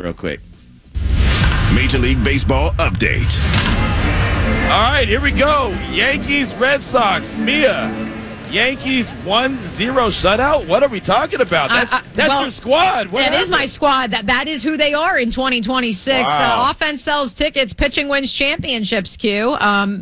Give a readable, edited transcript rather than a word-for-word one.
real quick. Major League Baseball update. All right, here we go. Yankees, Red Sox. Mia, Yankees 1-0 shutout? What are we talking about? That's your squad. That is my squad. That is who they are in 2026. Wow. Offense sells tickets. Pitching wins championships, Q.